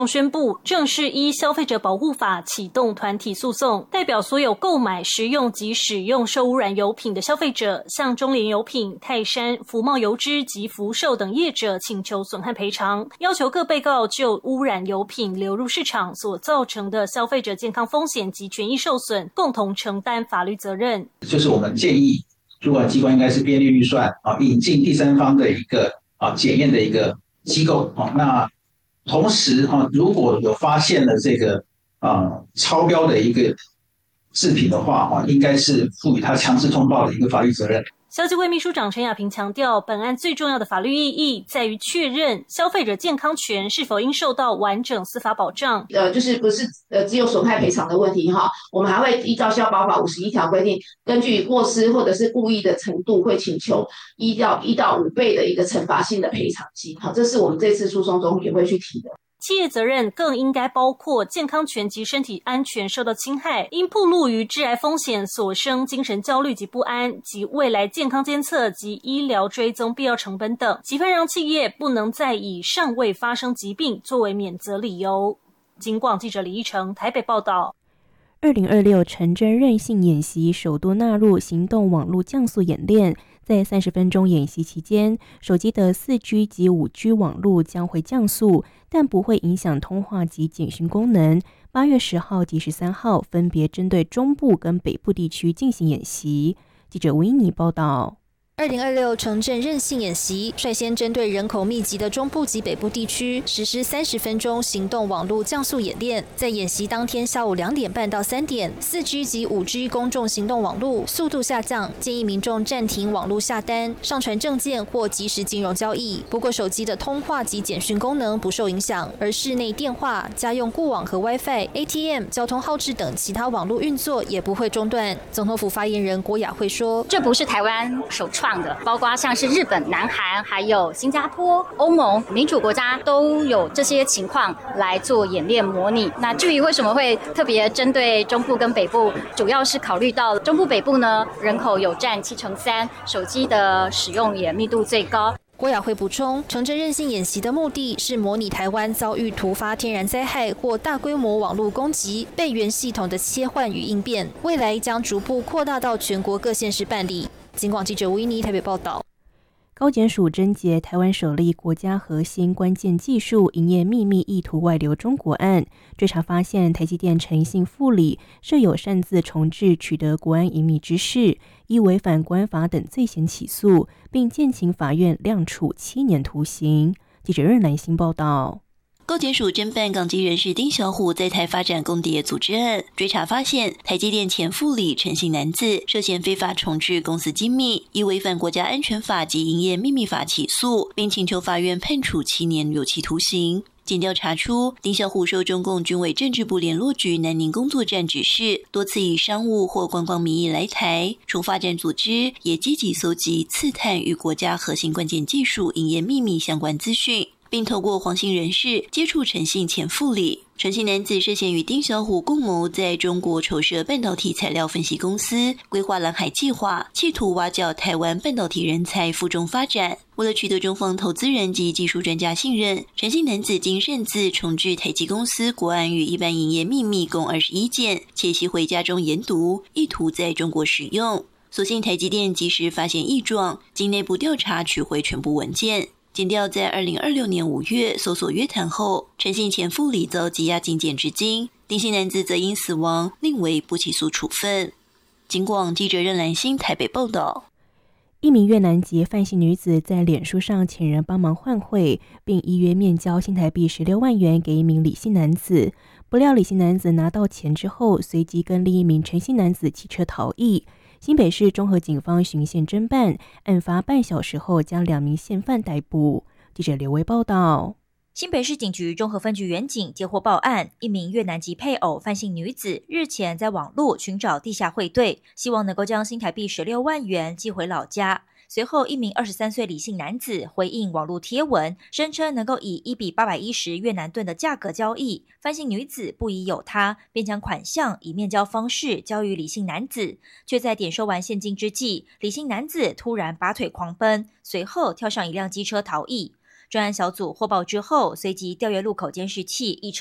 宣布正式依消费者保护法启动团体诉讼，代表所有购买、食用及使用受污染油品的消费者，向中联油品、泰山、福茂油脂及福寿等业者请求损害赔偿，要求各被告就污染油品流入市场所造成的消费者健康风险及权益受损，共同承担法律责任。 就是我们建议主管机关应该是编列预算引进第三方的一个检验的一个机构那同时如果有发现了这个超标的一个制品的话应该是赋予他强制通报的一个法律责任。 消基会秘书长陈雅萍强调，本案最重要的法律意义在于确认消费者健康权是否应受到完整司法保障。 就是不是只有损害赔偿的问题哈，我们还会依照消保法51条规定，根据过失或者是故意的程度，会请求1到5倍的一个惩罚性的赔偿金。好，这是我们这次诉讼中也会去提的。 企业责任更应该包括健康权及身体安全受到侵害，因暴露于致癌风险所生精神焦虑及不安，及未来健康监测及医疗追踪必要成本等，期盼让企业不能再以尚未发生疾病作为免责理由。警广记者李一成台北报道。 2026城镇韧性演习首度纳入行动网络降速演练，在30分钟演习期间，手机的4G 及5G 网络将会降速，但不会影响通话及简讯功能。8月10号及13号分别针对中部跟北部地区进行演习。记者吴依妮报道。 2026城镇韧性演习率先针对人口密集的中部及北部地区实施30分钟行动网络降速演练。在演习当天下午2点半到3点 ，4G 及5G 公众行动网络速度下降，建议民众暂停网络下单、上传证件或即时金融交易。不过，手机的通话及简讯功能不受影响，而室内电话、家用固网和 WiFi、ATM、交通号志等其他网络运作也不会中断。总统府发言人郭雅慧说：“ 这不是台湾首创。”包括像是日本、南韩、还有新加坡、欧盟民主国家都有这些情况来做演练模拟。那至于为什么会特别针对中部跟北部，主要是考虑到中部北部呢，人口有占3%，手机的使用也密度最高。 郭雅慧补充，城镇韧性演习的目的是模拟台湾遭遇突发天然灾害或大规模网络攻击，备援系统的切换与应变，未来将逐步扩大到全国各县市办理。警广记者吴依妮台北报道。 高检署侦结台湾首例国家核心关键技术营业秘密意图外流中国案，追查发现台积电诚信副理设有擅自重制取得国安机密之事，依违反国安法等罪嫌起诉，并建请法院量处7年徒刑。记者任兰心报道。 高检署侦办港籍人士丁小虎在台发展共谍组织案，追查发现台积电前副理陈姓男子涉嫌非法重制公司机密，依违反国家安全法及营业秘密法起诉，并请求法院判处7年有期徒刑。检调查出，丁小虎受中共军委政治部联络局南宁工作站指示，多次以商务或观光名义来台，除发展组织也积极搜集刺探与国家核心关键技术营业秘密相关资讯，并透过黄姓人士接触陈姓前副理。陈姓男子涉嫌与丁小虎共谋，在中国筹设半导体材料分析公司，规划蓝海计划，企图挖角台湾半导体人才赴中发展。为了取得中方投资人及技术专家信任，陈姓男子经擅自重制台积公司国安与一般营业秘密共21件，且携回家中研读，意图在中国使用。所幸台积电及时发现异状，经内部调查取回全部文件。检调在2026年5月搜索约谈后，陈姓前副理遭羁押禁检至今，丁姓男子则因死亡另为不起诉处分。警广记者任兰心台北报道。 一名越南籍范姓女子在脸书上请人帮忙换汇，并依约面交新台币16万元给一名李姓男子，不料李姓男子拿到钱之后，随即跟另一名陈姓男子骑车逃逸。新北市中和警方循线侦办，案发半小时后将2名嫌犯逮捕。记者刘维报道。 新北市警局中和分局员警接获报案，一名越南籍配偶范姓女子日前在网络寻找地下汇兑，希望能够将新台币16万元寄回老家。随后，一名23岁李姓男子回应网络贴文，声称能够以1比810越南盾的价格交易。范姓女子不疑有他，便将款项以面交方式交予李姓男子。却在点收完现金之际，李姓男子突然拔腿狂奔，随后跳上一辆机车逃逸。 专案小组获报之后，随即调阅路口监视器，